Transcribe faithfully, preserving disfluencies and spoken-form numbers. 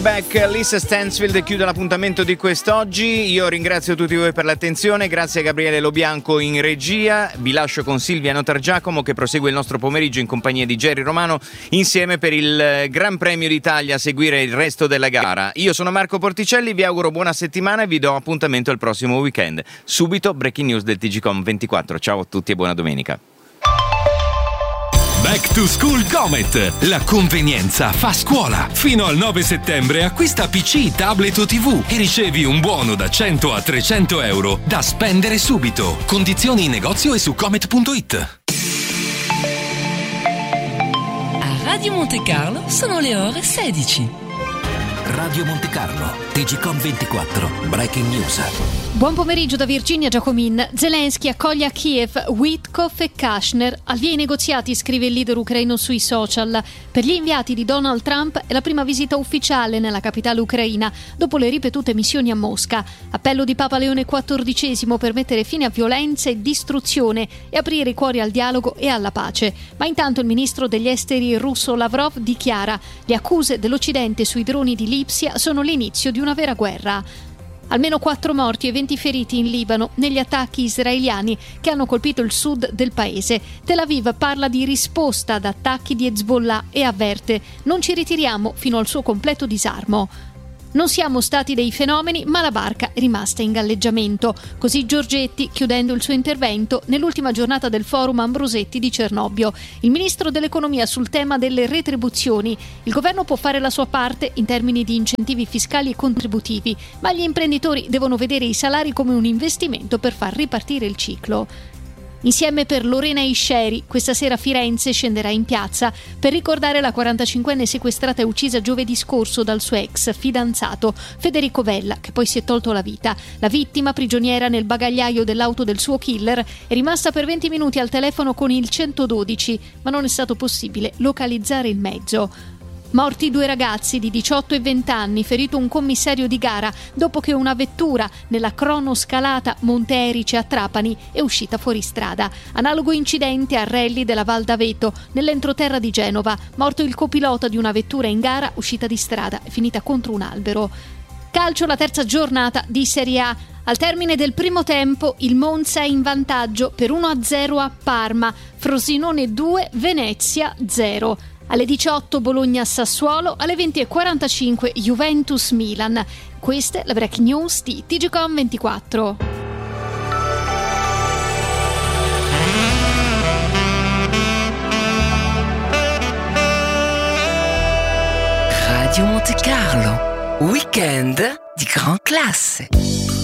Back, Lisa Stansfield chiude l'appuntamento di quest'oggi. Io ringrazio tutti voi per l'attenzione, grazie a Gabriele Lobianco in regia. Vi lascio con Silvia Notargiacomo che prosegue il nostro pomeriggio in compagnia di Jerry Romano insieme per il Gran Premio d'Italia a seguire il resto della gara. Io sono Marco Porticelli, vi auguro buona settimana e vi do appuntamento al prossimo weekend. Subito breaking news del T G Com ventiquattro. Ciao a tutti e buona domenica. Back to School Comet. La convenienza fa scuola. Fino al nove settembre acquista P C, tablet o tivù e ricevi un buono da cento a trecento euro da spendere subito. Condizioni in negozio e su comet punto it. A Radio Monte Carlo sono le ore sedici. Radio Monte Carlo, T G Com ventiquattro, Breaking News. Buon pomeriggio da Virginia Giacomin. Zelensky accoglie a Kiev Witkoff e Kushner. Avvia i negoziati, scrive il leader ucraino sui social. Per gli inviati di Donald Trump è la prima visita ufficiale nella capitale ucraina dopo le ripetute missioni a Mosca. Appello di Papa Leone quattordicesimo per mettere fine a violenza e distruzione e aprire i cuori al dialogo e alla pace. Ma intanto il ministro degli esteri russo Lavrov dichiara: le accuse dell'Occidente sui droni di Lipsia sono l'inizio di una vera guerra. Almeno quattro morti e venti feriti in Libano negli attacchi israeliani che hanno colpito il sud del paese. Tel Aviv parla di risposta ad attacchi di Hezbollah e avverte: non ci ritiriamo fino al suo completo disarmo. Non siamo stati dei fenomeni, ma la barca è rimasta in galleggiamento. Così Giorgetti, chiudendo il suo intervento nell'ultima giornata del forum Ambrosetti di Cernobbio. Il ministro dell'economia sul tema delle retribuzioni. Il governo può fare la sua parte in termini di incentivi fiscali e contributivi, ma gli imprenditori devono vedere i salari come un investimento per far ripartire il ciclo. Insieme per Lorena Isceri, questa sera Firenze scenderà in piazza per ricordare la quarantacinquenne sequestrata e uccisa giovedì scorso dal suo ex fidanzato Federico Vella, che poi si è tolto la vita. La vittima, prigioniera nel bagagliaio dell'auto del suo killer, è rimasta per venti minuti al telefono con il centododici, ma non è stato possibile localizzare il mezzo. Morti due ragazzi di diciotto e venti anni, ferito un commissario di gara dopo che una vettura nella cronoscalata Monte Erice a Trapani è uscita fuori strada. Analogo incidente a Relli della Val d'Aveto, nell'entroterra di Genova. Morto il copilota di una vettura in gara uscita di strada e finita contro un albero. Calcio, la terza giornata di Serie A. Al termine del primo tempo il Monza è in vantaggio per uno a zero a Parma, Frosinone due, Venezia zero. Alle diciotto Bologna-Sassuolo, alle venti e quarantacinque Juventus-Milan. Queste le breaking news di T G Com ventiquattro. Radio Monte Carlo, weekend di gran classe.